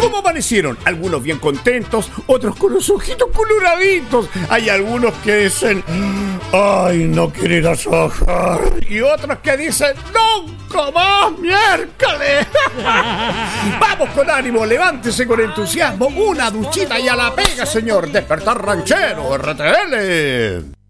¿Cómo amanecieron? Algunos bien contentos, otros con los ojitos coloraditos. Hay algunos que dicen, ay, no quiero ir a trabajar. Y otros que dicen, nunca más miércoles. Vamos con ánimo, levántese con entusiasmo. Una duchita y a la pega, señor. Despertar Ranchero, RTL.